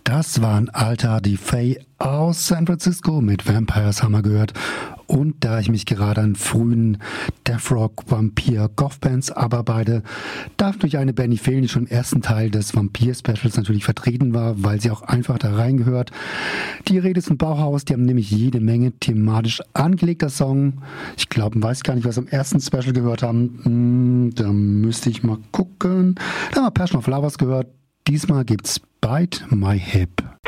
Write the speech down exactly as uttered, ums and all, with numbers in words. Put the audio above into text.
Das war ein alter Defay aus San Francisco mit Vampires haben wir gehört. Und da ich mich gerade an frühen Death Rock, Vampir, Goth-Bands abarbeite, darf durch eine Band nicht fehlen, die schon im ersten Teil des Vampir-Specials natürlich vertreten war, weil sie auch einfach da reingehört. Die Rede ist ein Bauhaus, die haben nämlich jede Menge thematisch angelegter Song. Ich glaube, weiß gar nicht, was wir im ersten Special gehört haben. Hm, da müsste ich mal gucken. Da haben wir Passion of Lovers gehört. Diesmal gibt's Bite My Hip.